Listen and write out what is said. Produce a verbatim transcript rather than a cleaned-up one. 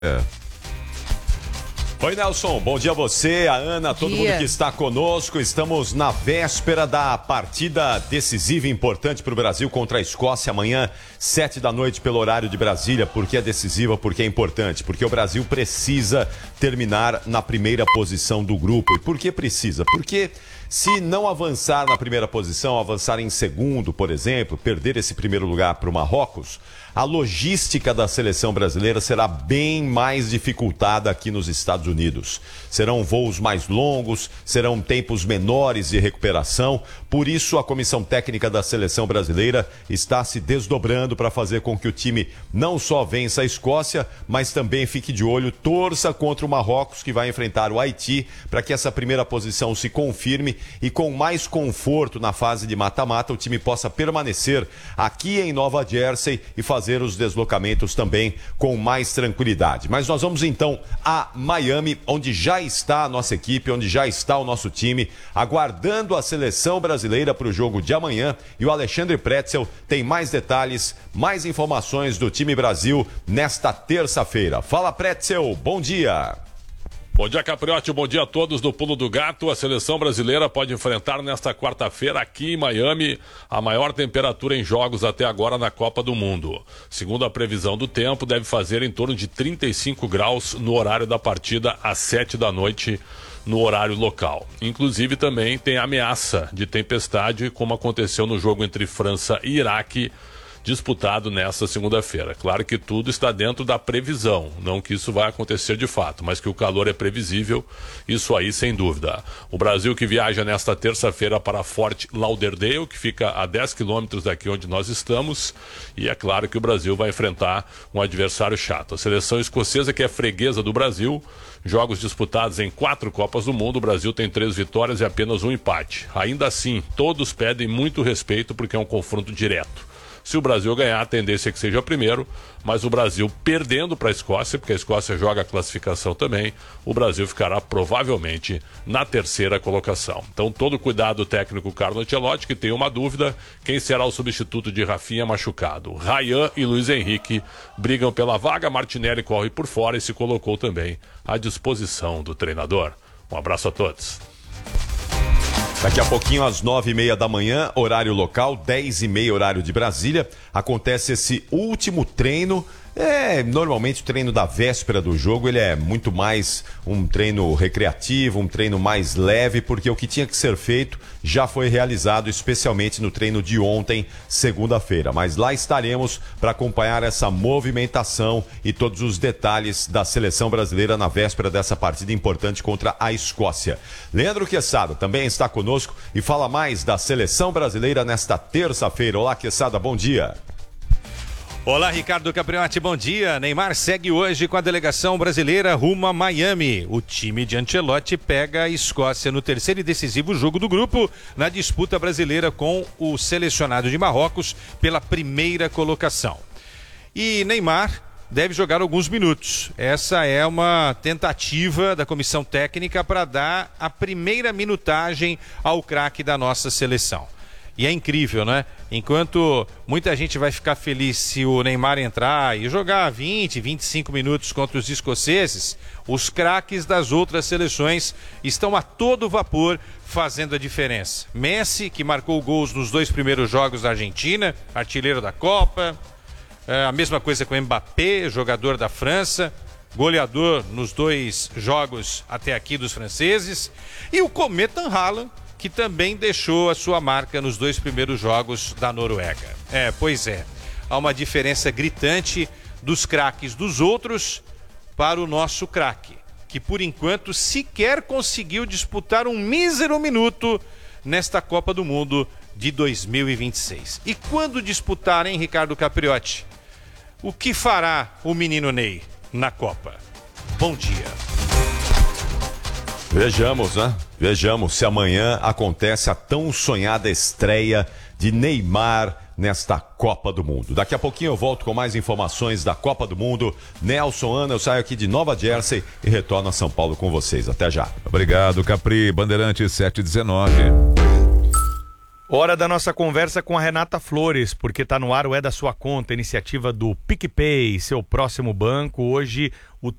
É. Oi, Nelson, bom dia a você, a Ana, todo mundo que está conosco. Estamos na véspera da partida decisiva e importante para o Brasil contra a Escócia amanhã, sete da noite pelo horário de Brasília. Por que é decisiva? Porque é importante, porque o Brasil precisa terminar na primeira posição do grupo. E por que precisa? Porque se não avançar na primeira posição, avançar em segundo, por exemplo, perder esse primeiro lugar para o Marrocos, a logística da seleção brasileira será bem mais dificultada aqui nos Estados Unidos. Serão voos mais longos, serão tempos menores de recuperação. Por isso, a comissão técnica da seleção brasileira está se desdobrando para fazer com que o time não só vença a Escócia, mas também fique de olho, torça contra o Marrocos, que vai enfrentar o Haiti, para que essa primeira posição se confirme e com mais conforto na fase de mata-mata, o time possa permanecer aqui em Nova Jersey e fazer fazer os deslocamentos também com mais tranquilidade. Mas nós vamos então a Miami, onde já está a nossa equipe, onde já está o nosso time, aguardando a seleção brasileira para o jogo de amanhã. E o Alexandre Pretzel tem mais detalhes, mais informações do time Brasil nesta terça-feira. Fala, Pretzel, bom dia! Bom dia, Capriotti, bom dia a todos do Pulo do Gato. A seleção brasileira pode enfrentar nesta quarta-feira aqui em Miami a maior temperatura em jogos até agora na Copa do Mundo. Segundo a previsão do tempo, deve fazer em torno de trinta e cinco graus no horário da partida às sete da noite no horário local. Inclusive também tem ameaça de tempestade, como aconteceu no jogo entre França e Iraque, disputado nesta segunda-feira. Claro que tudo está dentro da previsão, não que isso vai acontecer de fato, mas que o calor é previsível, isso aí sem dúvida. O Brasil que viaja nesta terça-feira para Fort Lauderdale, que fica a dez quilômetros daqui onde nós estamos, e é claro que o Brasil vai enfrentar um adversário chato. A seleção escocesa, que é freguesa do Brasil, jogos disputados em quatro Copas do Mundo, o Brasil tem três vitórias e apenas um empate. Ainda assim, todos pedem muito respeito porque é um confronto direto. Se o Brasil ganhar, a tendência é que seja primeiro, mas o Brasil perdendo para a Escócia, porque a Escócia joga a classificação também, o Brasil ficará provavelmente na terceira colocação. Então, todo cuidado técnico Carlo Ancelotti, que tem uma dúvida, quem será o substituto de Rafinha machucado? Ryan e Luiz Henrique brigam pela vaga, Martinelli corre por fora e se colocou também à disposição do treinador. Um abraço a todos. Daqui a pouquinho, às nove e meia da manhã, horário local, dez e meia, horário de Brasília, acontece esse último treino. É, normalmente o treino da véspera do jogo, ele é muito mais um treino recreativo, um treino mais leve, porque o que tinha que ser feito já foi realizado, especialmente no treino de ontem, segunda-feira. Mas lá estaremos para acompanhar essa movimentação e todos os detalhes da seleção brasileira na véspera dessa partida importante contra a Escócia. Leandro Quezada também está conosco e fala mais da seleção brasileira nesta terça-feira. Olá, Quezada, bom dia. Olá, Ricardo Capriotti, bom dia. Neymar segue hoje com a delegação brasileira rumo a Miami. O time de Ancelotti pega a Escócia no terceiro e decisivo jogo do grupo, na disputa brasileira com o selecionado de Marrocos pela primeira colocação. E Neymar deve jogar alguns minutos. Essa é uma tentativa da comissão técnica para dar a primeira minutagem ao craque da nossa seleção. E é incrível, né? Enquanto muita gente vai ficar feliz se o Neymar entrar e jogar vinte, vinte e cinco minutos contra os escoceses, os craques das outras seleções estão a todo vapor fazendo a diferença. Messi, que marcou gols nos dois primeiros jogos da Argentina, artilheiro da Copa. É a mesma coisa com o Mbappé, jogador da França, goleador nos dois jogos até aqui dos franceses. E o Cometa Haaland, que também deixou a sua marca nos dois primeiros jogos da Noruega. É, pois é, há uma diferença gritante dos craques dos outros para o nosso craque, que por enquanto sequer conseguiu disputar um mísero minuto nesta Copa do Mundo de dois mil e vinte e seis. E quando disputar, hein, Ricardo Capriotti? O que fará o menino Ney na Copa? Bom dia. Vejamos, né? Vejamos se amanhã acontece a tão sonhada estreia de Neymar nesta Copa do Mundo. Daqui a pouquinho eu volto com mais informações da Copa do Mundo. Nelson, Ana, eu saio aqui de Nova Jersey e retorno a São Paulo com vocês. Até já. Obrigado, Capri. Bandeirante sete dezenove. Hora da nossa conversa com a Renata Flores, porque tá no ar o É da Sua Conta, iniciativa do PicPay, seu próximo banco. Hoje o